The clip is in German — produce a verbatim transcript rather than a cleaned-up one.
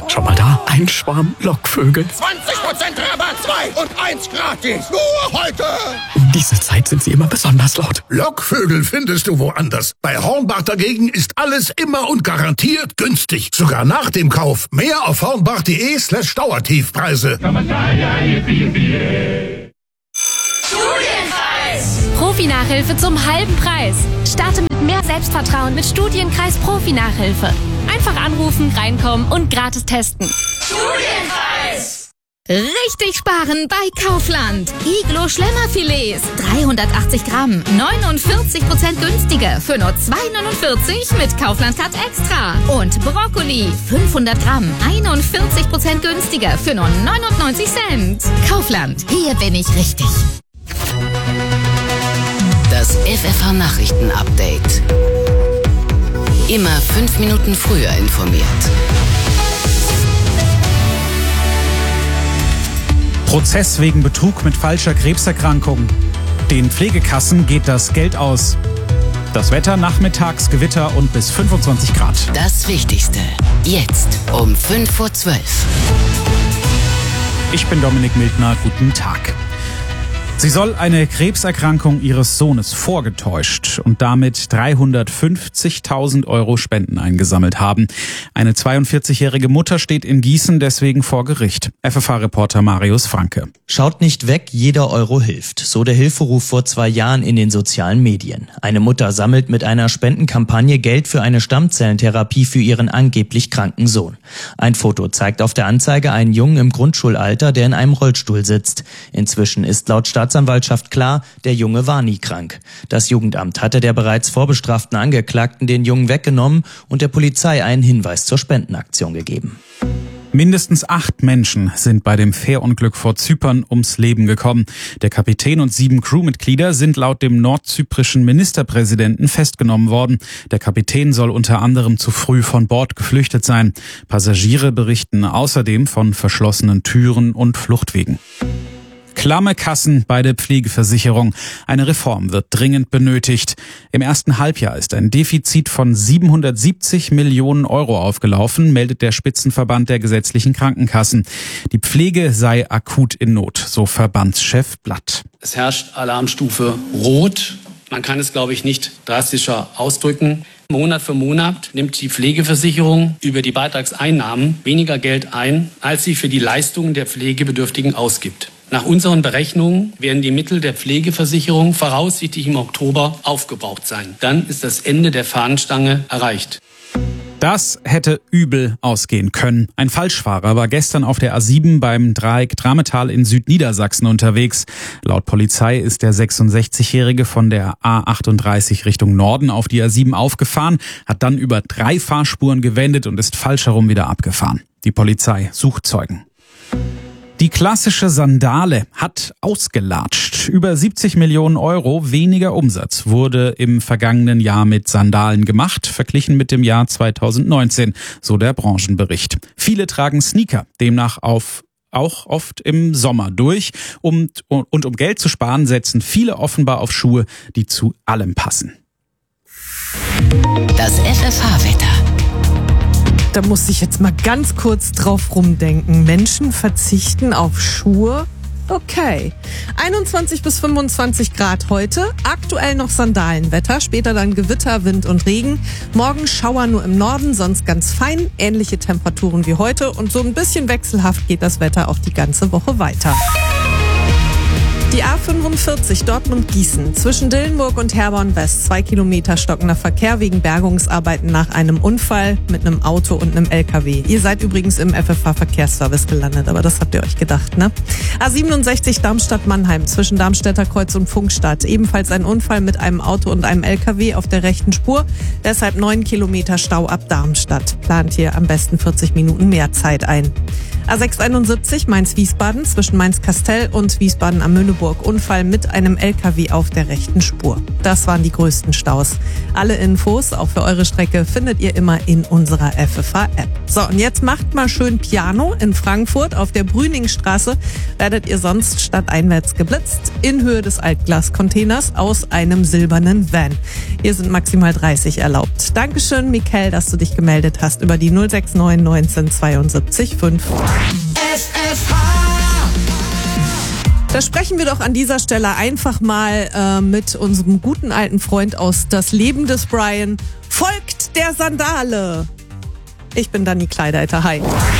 Schau mal da, ein Schwarm Lockvögel. zwanzig Prozent Rabatt, zwei und eins gratis. Nur heute. Um diese Zeit sind sie immer besonders laut. Lockvögel findest du woanders. Bei Hornbach dagegen ist alles immer und garantiert günstig. Sogar nach dem Kauf. Mehr auf hornbach.de slash Dauertiefpreise. Studienkreis! Profi-Nachhilfe zum halben Preis. Starte mit mehr Selbstvertrauen mit Studienkreis Profi-Nachhilfe. Einfach anrufen, reinkommen und gratis testen. Studienkreis! Richtig sparen bei Kaufland. Iglo Schlemmerfilets, dreihundertachtzig Gramm, neunundvierzig Prozent günstiger für nur zwei neunundvierzig mit Kaufland Cut Extra. Und Brokkoli, fünfhundert Gramm, einundvierzig Prozent günstiger für nur neunundneunzig Cent. Kaufland, hier bin ich richtig. Das F F H-Nachrichten-Update. Immer fünf Minuten früher informiert. Prozess wegen Betrug mit falscher Krebserkrankung. Den Pflegekassen geht das Geld aus. Das Wetter nachmittags Gewitter und bis fünfundzwanzig Grad. Das Wichtigste. Jetzt um fünf vor zwölf. Ich bin Dominik Mildner. Guten Tag. Sie soll eine Krebserkrankung ihres Sohnes vorgetäuscht und damit dreihundertfünfzigtausend Euro Spenden eingesammelt haben. Eine zweiundvierzigjährige Mutter steht in Gießen deswegen vor Gericht. F F H-Reporter Marius Franke. Schaut nicht weg, jeder Euro hilft. So der Hilferuf vor zwei Jahren in den sozialen Medien. Eine Mutter sammelt mit einer Spendenkampagne Geld für eine Stammzellentherapie für ihren angeblich kranken Sohn. Ein Foto zeigt auf der Anzeige einen Jungen im Grundschulalter, der in einem Rollstuhl sitzt. Inzwischen ist laut Staatsanwaltschaft klar, der Junge war nie krank. Das Jugendamt hatte der bereits vorbestraften Angeklagten den Jungen weggenommen und der Polizei einen Hinweis zur Spendenaktion gegeben. Mindestens acht Menschen sind bei dem Fährunglück vor Zypern ums Leben gekommen. Der Kapitän und sieben Crewmitglieder sind laut dem nordzyprischen Ministerpräsidenten festgenommen worden. Der Kapitän soll unter anderem zu früh von Bord geflüchtet sein. Passagiere berichten außerdem von verschlossenen Türen und Fluchtwegen. Klamme Kassen bei der Pflegeversicherung. Eine Reform wird dringend benötigt. Im ersten Halbjahr ist ein Defizit von siebenhundertsiebzig Millionen Euro aufgelaufen, meldet der Spitzenverband der gesetzlichen Krankenkassen. Die Pflege sei akut in Not, so Verbandschef Blatt. Es herrscht Alarmstufe Rot. Man kann es, glaube ich, nicht drastischer ausdrücken. Monat für Monat nimmt die Pflegeversicherung über die Beitragseinnahmen weniger Geld ein, als sie für die Leistungen der Pflegebedürftigen ausgibt. Nach unseren Berechnungen werden die Mittel der Pflegeversicherung voraussichtlich im Oktober aufgebraucht sein. Dann ist das Ende der Fahnenstange erreicht. Das hätte übel ausgehen können. Ein Falschfahrer war gestern auf der A sieben beim Dreieck Drametal in Südniedersachsen unterwegs. Laut Polizei ist der sechsundsechzigjährige von der A achtunddreißig Richtung Norden auf die A sieben aufgefahren, hat dann über drei Fahrspuren gewendet und ist falsch herum wieder abgefahren. Die Polizei sucht Zeugen. Die klassische Sandale hat ausgelatscht. Über siebzig Millionen Euro weniger Umsatz wurde im vergangenen Jahr mit Sandalen gemacht, verglichen mit dem Jahr zweitausendneunzehn, so der Branchenbericht. Viele tragen Sneaker, demnach auf auch oft im Sommer durch. Und, und um Geld zu sparen, setzen viele offenbar auf Schuhe, die zu allem passen. Das F F H-Wetter. Da muss ich jetzt mal ganz kurz drauf rumdenken. Menschen verzichten auf Schuhe? Okay. einundzwanzig bis fünfundzwanzig Grad heute. Aktuell noch Sandalenwetter. Später dann Gewitter, Wind und Regen. Morgen Schauer nur im Norden, sonst ganz fein. Ähnliche Temperaturen wie heute. Und so ein bisschen wechselhaft geht das Wetter auch die ganze Woche weiter. Die A fünfundvierzig Dortmund-Gießen zwischen Dillenburg und Herborn West. Zwei Kilometer stockender Verkehr wegen Bergungsarbeiten nach einem Unfall mit einem Auto und einem L K W. Ihr seid übrigens im F F H-Verkehrsservice gelandet, aber das habt ihr euch gedacht, ne? A siebenundsechzig Darmstadt-Mannheim zwischen Darmstädter Kreuz und Funkstadt. Ebenfalls ein Unfall mit einem Auto und einem L K W auf der rechten Spur. Deshalb neun Kilometer Stau ab Darmstadt. Plant hier am besten vierzig Minuten mehr Zeit ein. A sechs einundsiebzig Mainz-Wiesbaden zwischen Mainz-Kastell und Wiesbaden am Möhneburg. Unfall mit einem L K W auf der rechten Spur. Das waren die größten Staus. Alle Infos, auch für eure Strecke, findet ihr immer in unserer F F H-App. So, und jetzt macht mal schön Piano. In Frankfurt auf der Brüningstraße werdet ihr sonst stadteinwärts geblitzt in Höhe des Altglascontainers aus einem silbernen Van. Hier sind maximal dreißig erlaubt. Dankeschön, Michael, dass du dich gemeldet hast über die null sechs neun neunzehn zweiundsiebzig fünf. Da sprechen wir doch an dieser Stelle einfach mal äh, mit unserem guten alten Freund aus Das Leben des Brian. Folgt der Sandale! Ich bin Dani Kleideiter. Hi.